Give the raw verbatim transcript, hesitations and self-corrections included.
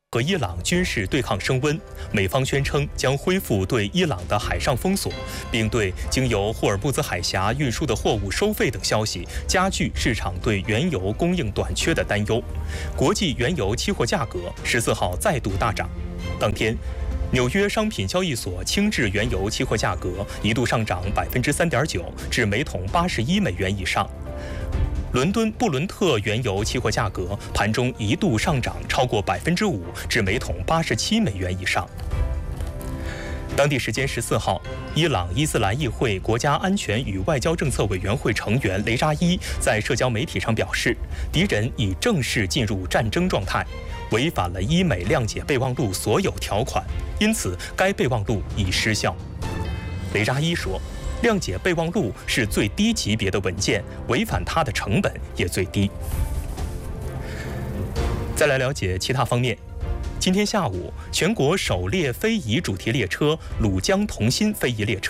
和伊朗军事对抗升温，美方宣称将恢复对伊朗的海上封锁，并对经由霍尔木兹海峡运输的货物收费等消息，加剧市场对原油供应短缺的担忧。国际原油期货价格十四号再度大涨。当天，纽约商品交易所轻质原油期货价格一度上涨百分之三点九，至每桶八十一美元以上。伦敦布伦特原油期货价格盘中一度上涨超过百分之五，至每桶八十七美元以上。当地时间十四号，伊朗伊斯兰议会国家安全与外交政策委员会成员雷扎伊在社交媒体上表示，敌人已正式进入战争状态，违反了伊美谅解备忘录所有条款，因此该备忘录已失效。雷扎伊说，谅解备忘录是最低级别的文件，违反它的成本也最低。再来了解其他方面。今天下午，全国首列非遗主题列车——鲁江同心非遗列车